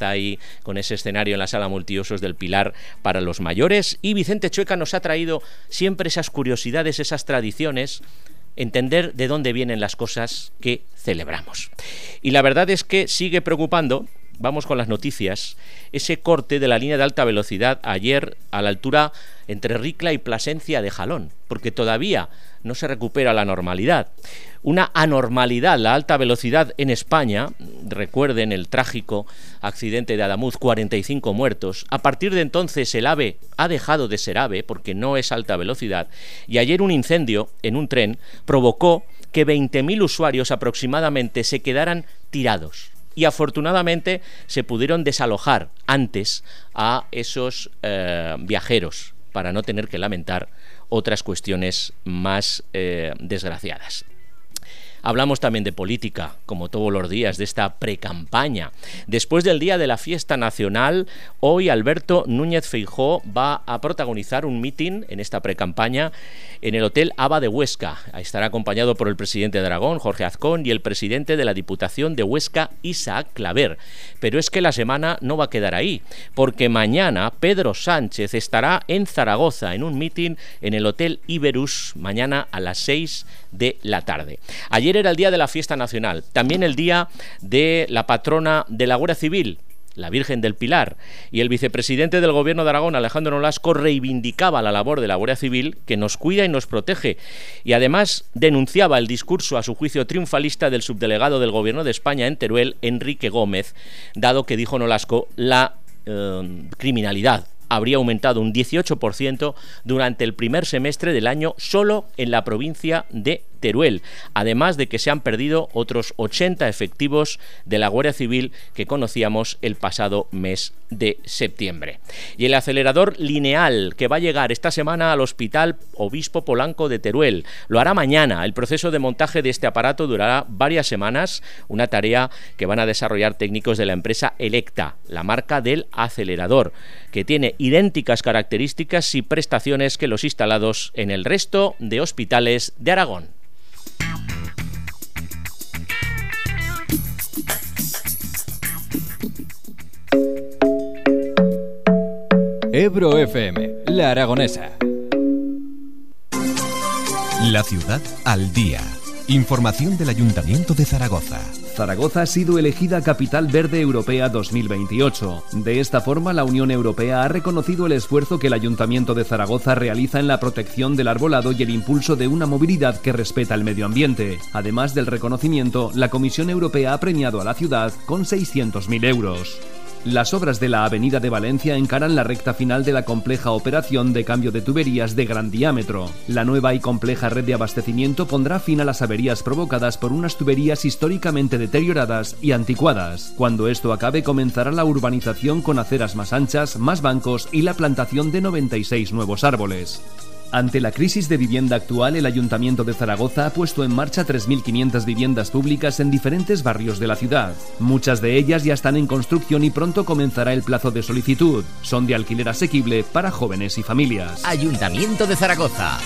está ahí con ese escenario en la sala multiusos del Pilar para los mayores. Y Vicente Chueca nos ha traído siempre esas curiosidades, esas tradiciones, entender de dónde vienen las cosas que celebramos. Y la verdad es que sigue preocupando, vamos con las noticias, ese corte de la línea de alta velocidad ayer a la altura entre Ricla y Plasencia de Jalón, porque todavía no se recupera la normalidad. Una anormalidad, la alta velocidad en España. Recuerden el trágico accidente de Adamuz, 45 muertos. A partir de entonces el AVE ha dejado de ser AVE porque no es alta velocidad. Y ayer un incendio en un tren provocó que 20.000 usuarios aproximadamente se quedaran tirados. Y afortunadamente se pudieron desalojar antes a esos viajeros para no tener que lamentar otras cuestiones más desgraciadas. Hablamos también de política, como todos los días, de esta precampaña. Después del día de la fiesta nacional, hoy Alberto Núñez Feijóo va a protagonizar un mitin en esta precampaña en el Hotel Aba de Huesca. Estará acompañado por el presidente de Aragón, Jorge Azcón, y el presidente de la Diputación de Huesca, Isaac Claver. Pero es que la semana no va a quedar ahí, porque mañana Pedro Sánchez estará en Zaragoza en un mitin en el Hotel Iberus, mañana a las 6 de la tarde. Ayer era el día de la fiesta nacional, también el día de la patrona de la Guardia Civil, la Virgen del Pilar, y el vicepresidente del Gobierno de Aragón, Alejandro Nolasco, reivindicaba la labor de la Guardia Civil, que nos cuida y nos protege, y además denunciaba el discurso, a su juicio triunfalista, del subdelegado del Gobierno de España en Teruel, Enrique Gómez, dado que, dijo Nolasco, la criminalidad habría aumentado un 18% durante el primer semestre del año solo en la provincia de Teruel, además de que se han perdido otros 80 efectivos de la Guardia Civil que conocíamos el pasado mes de septiembre. Y el acelerador lineal que va a llegar esta semana al Hospital Obispo Polanco de Teruel lo hará mañana. El proceso de montaje de este aparato durará varias semanas, una tarea que van a desarrollar técnicos de la empresa Electa, la marca del acelerador, que tiene idénticas características y prestaciones que los instalados en el resto de hospitales de Aragón. Ebro FM, La Aragonesa. La ciudad al día. Información del Ayuntamiento de Zaragoza. Zaragoza ha sido elegida Capital Verde Europea 2028. De esta forma, la Unión Europea ha reconocido el esfuerzo que el Ayuntamiento de Zaragoza realiza en la protección del arbolado y el impulso de una movilidad que respeta el medio ambiente. Además del reconocimiento, la Comisión Europea ha premiado a la ciudad con 600.000 euros. Las obras de la Avenida de Valencia encaran la recta final de la compleja operación de cambio de tuberías de gran diámetro. La nueva y compleja red de abastecimiento pondrá fin a las averías provocadas por unas tuberías históricamente deterioradas y anticuadas. Cuando esto acabe, comenzará la urbanización con aceras más anchas, más bancos y la plantación de 96 nuevos árboles. Ante la crisis de vivienda actual, el Ayuntamiento de Zaragoza ha puesto en marcha 3.500 viviendas públicas en diferentes barrios de la ciudad. Muchas de ellas ya están en construcción y pronto comenzará el plazo de solicitud. Son de alquiler asequible para jóvenes y familias. Ayuntamiento de Zaragoza.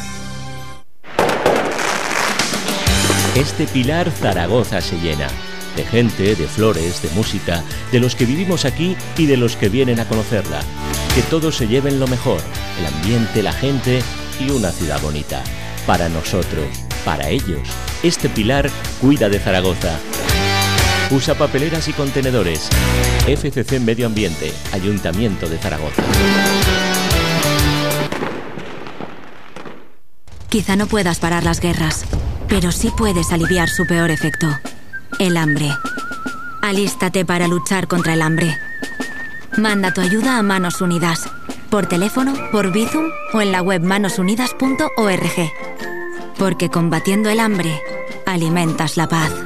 Este Pilar, Zaragoza se llena. De gente, de flores, de música, de los que vivimos aquí y de los que vienen a conocerla. Que todos se lleven lo mejor, el ambiente, la gente y una ciudad bonita. Para nosotros, para ellos, este Pilar cuida de Zaragoza. Usa papeleras y contenedores. FCC Medio Ambiente, Ayuntamiento de Zaragoza. Quizá no puedas parar las guerras, pero sí puedes aliviar su peor efecto. El hambre. Alístate para luchar contra el hambre. Manda tu ayuda a Manos Unidas, por teléfono, por Bizum o en la web manosunidas.org. Porque combatiendo el hambre, alimentas la paz.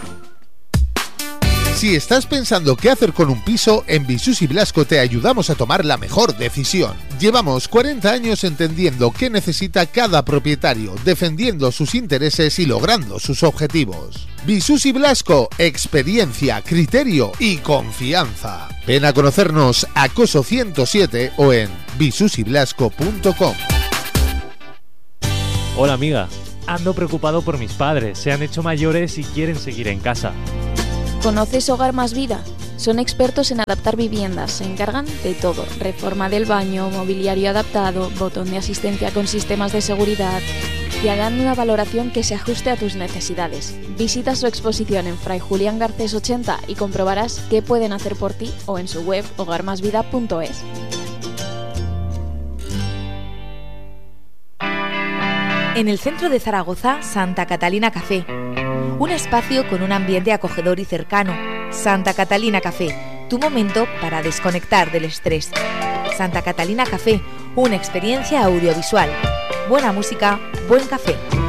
Si estás pensando qué hacer con un piso, en Visus y Blasco te ayudamos a tomar la mejor decisión. Llevamos 40 años entendiendo qué necesita cada propietario, defendiendo sus intereses y logrando sus objetivos. Visus y Blasco, experiencia, criterio y confianza. Ven a conocernos a Coso 107 o en visusyblasco.com. Hola amiga, ando preocupado por mis padres, se han hecho mayores y quieren seguir en casa. ¿Conoces Hogar Más Vida? Son expertos en adaptar viviendas, se encargan de todo: reforma del baño, mobiliario adaptado, botón de asistencia con sistemas de seguridad, y harán una valoración que se ajuste a tus necesidades. Visita su exposición en Fray Julián Garcés 80 y comprobarás qué pueden hacer por ti, o en su web hogarmasvida.es. En el centro de Zaragoza, Santa Catalina Café. Un espacio con un ambiente acogedor y cercano. Santa Catalina Café, tu momento para desconectar del estrés. Santa Catalina Café, una experiencia audiovisual. Buena música, buen café.